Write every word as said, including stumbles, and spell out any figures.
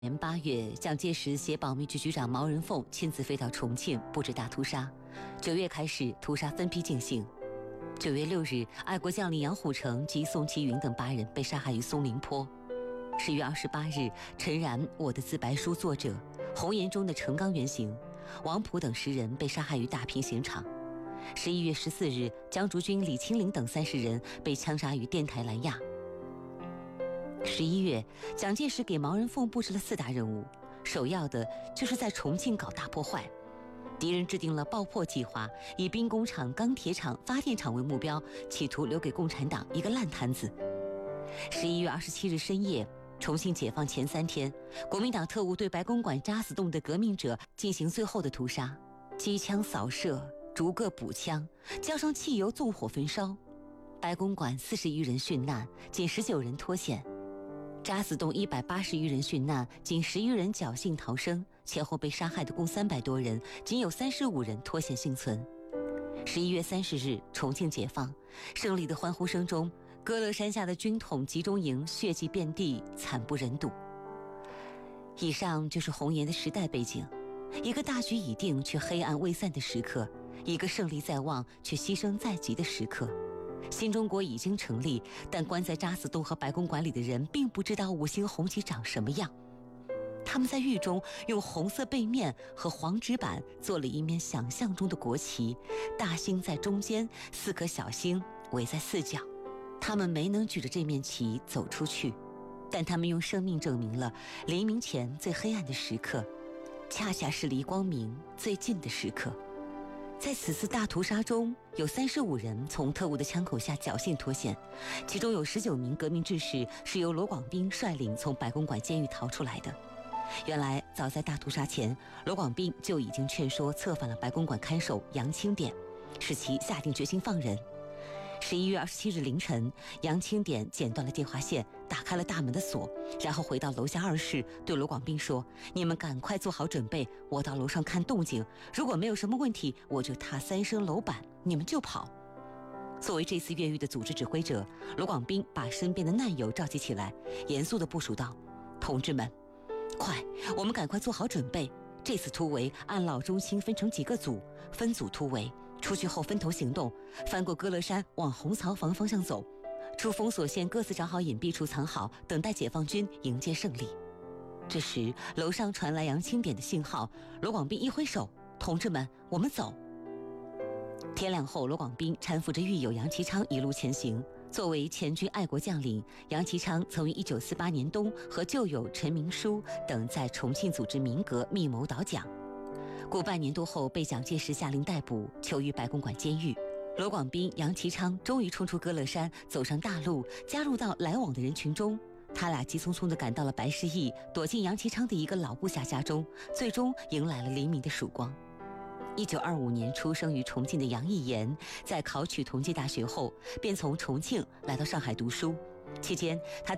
年八月，蒋介石携保密局局长毛人凤亲自飞到重庆布置大屠杀。九月开始，屠杀分批进行。九月六日，爱国将领杨虎城及宋其云等八人被杀害于松林坡。十月二十八日，陈然《我的自白书》作者、红岩中的陈刚原型、王溥等十人被杀害于大平刑场。十一月十四日，江竹君、李清林等三十人被枪杀于电台兰亚。十一月，蒋介石给毛人凤布置了四大任务，首要的就是在重庆搞大破坏。敌人制定了爆破计划，以兵工厂、钢铁厂、发电厂为目标，企图留给共产党一个烂摊子。十一月二十七日深夜，重庆解放前三天，国民党特务对白公馆渣滓洞的革命者进行最后的屠杀，机枪扫射，逐个补枪，浇上汽油，纵火焚烧。白公馆四十余人殉难，仅十九人脱险。渣滓洞一百八十余人殉难，仅十余人侥幸逃生，前后被杀害的共三百多人，仅有三十五人脱险幸存。十一月三十日，重庆解放，胜利的欢呼声中，歌乐山下的军统集中营血迹遍地，惨不忍睹。以上就是红岩的时代背景，一个大局已定却黑暗未散的时刻，一个胜利在望却牺牲在即的时刻。新中国已经成立，但关在渣滓洞和白公馆里的人并不知道五星红旗长什么样。他们在狱中用红色背面和黄纸板做了一面想象中的国旗，大星在中间，四颗小星围在四角。他们没能举着这面旗走出去，但他们用生命证明了黎明前最黑暗的时刻，恰恰是离光明最近的时刻。在此次大屠杀中，有三十五人从特务的枪口下侥幸脱险，其中有十九名革命志士是由罗广斌率领从白公馆监狱逃出来的。原来，早在大屠杀前，罗广斌就已经劝说策反了白公馆看守杨清典，使其下定决心放人。十一月二十七日凌晨，杨清典剪断了电话线，打开了大门的锁，然后回到楼下二室，对罗广斌说：“你们赶快做好准备，我到楼上看动静，如果没有什么问题，我就踏三声楼板，你们就跑。”作为这次越狱的组织指挥者，罗广斌把身边的难友召集起来，严肃地部署道：“同志们，快，我们赶快做好准备。这次突围按老中青分成几个组，分组突围。出去后分头行动，翻过歌乐山往红槽房方向走，出封锁线各自找好隐蔽处藏好，等待解放军迎接胜利。”这时楼上传来杨清典的信号，罗广斌一挥手：“同志们，我们走。”天亮后，罗广斌搀扶着狱友杨其昌一路前行。作为前军爱国将领，杨其昌曾于一九四八年冬和旧友陈明书等在重庆组织民革，密谋倒蒋。过半年多后，被蒋介石下令逮捕，囚于白公馆监狱。罗广斌、杨其昌终于冲出歌乐山，走上大路，加入到来往的人群中。他俩急匆匆地赶到了白市驿，躲进杨其昌的一个老部下家中，最终迎来了黎明的曙光。一九二五年出生于重庆的杨义言，在考取同济大学后，便从重庆来到上海读书。期间，他